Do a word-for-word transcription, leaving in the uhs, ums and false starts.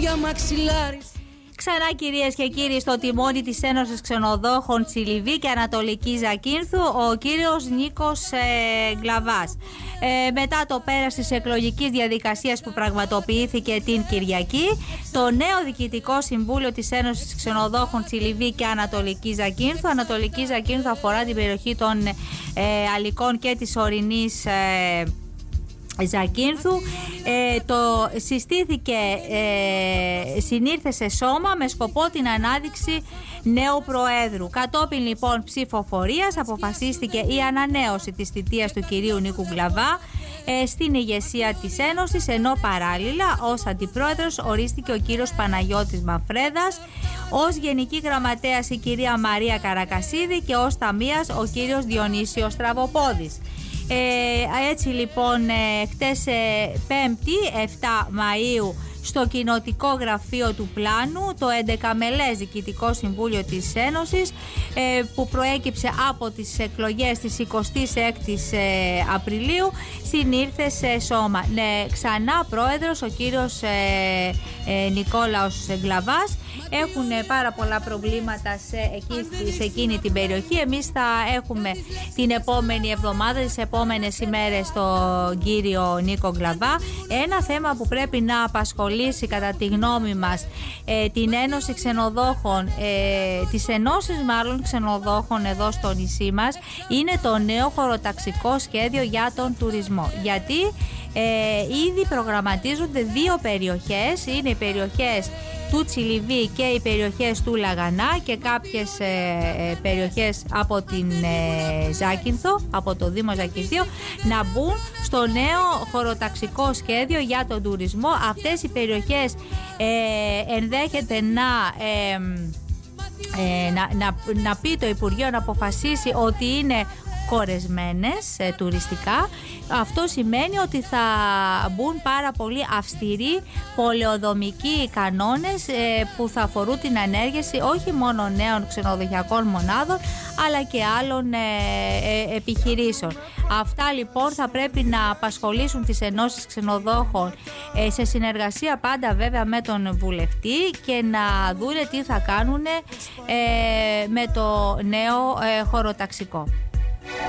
για μαξιλάρι. Ξανά κυρίες και κύριοι στο τιμόνι της Ένωσης Ξενοδόχων Τσιλιβί και Ανατολική Ζακίνθου ο κύριος Νίκος ε, Γκλαβάς. Ε, μετά το πέρας της εκλογικής διαδικασίας που πραγματοποιήθηκε την Κυριακή, το νέο Διοικητικό Συμβούλιο της Ένωσης Ξενοδόχων Τσιλιβί και Ανατολική Ζακίνθου, Ανατολική Ζακίνθου αφορά την περιοχή των ε, Αλικών και της Ορεινής ε, Ζακίνθου, ε, το συστήθηκε, ε, συνήρθε σε σώμα με σκοπό την ανάδειξη νέου Προέδρου. Κατόπιν λοιπόν ψηφοφορίας αποφασίστηκε η ανανέωση της θητείας του κυρίου Νίκου Γκλαβά ε, στην ηγεσία της Ένωσης, ενώ παράλληλα ως αντιπρόεδρος ορίστηκε ο κύριος Παναγιώτης Μαφρέδας, ως γενική γραμματέας η κυρία Μαρία Καρακασίδη και ως ταμείας ο κύριος Διονύσιος Στραβοπόδης. Ε, έτσι λοιπόν ε, χτες ε, Πέμπτη εφτά Μαΐου στο κοινοτικό γραφείο του Πλάνου το έντεκα μελές Διοικητικό Συμβούλιο της Ένωσης ε, που προέκυψε από τις εκλογές της εικοστής έκτης ε, Απριλίου συνήρθε σε σώμα. Ναι, ξανά πρόεδρος ο κύριος ε, ε, Νικόλαος Γκλαβάς. Έχουν πάρα πολλά προβλήματα σε, εκεί, σε εκείνη την περιοχή. Εμείς θα έχουμε την επόμενη εβδομάδα, τις επόμενες ημέρες τον κύριο Νίκο Γκλαβά. Ένα θέμα που πρέπει να απασχολήσει κατά τη γνώμη μας ε, την Ένωση Ξενοδόχων, ε, τις ενώσεις μάλλον ξενοδόχων εδώ στο νησί μας, είναι το νέο χωροταξικό σχέδιο για τον τουρισμό. Γιατί ε, ήδη προγραμματίζονται δύο περιοχές, είναι οι περιοχές του Τσιλιβί και οι περιοχές του Λαγανά και κάποιες ε, ε, περιοχές από την ε, Ζάκυνθο, από το Δήμο Ζακυνθίου, να μπουν στο νέο χωροταξικό σχέδιο για τον τουρισμό. Αυτές οι περιοχές ε, ενδέχεται να... Ε, ε, να, να, να πει το Υπουργείο, να αποφασίσει ότι είναι κορεσμένες ε, τουριστικά. Αυτό σημαίνει ότι θα μπουν πάρα πολύ αυστηροί πολεοδομικοί κανόνες ε, που θα αφορούν την ανέργεση όχι μόνο νέων ξενοδοχειακών μονάδων αλλά και άλλων ε, ε, επιχειρήσεων. Αυτά λοιπόν θα πρέπει να απασχολήσουν τις ενώσεις ξενοδόχων ε, σε συνεργασία πάντα βέβαια με τον βουλευτή και να δούνε τι θα κάνουν ε, με το νέο ε, χωροταξικό.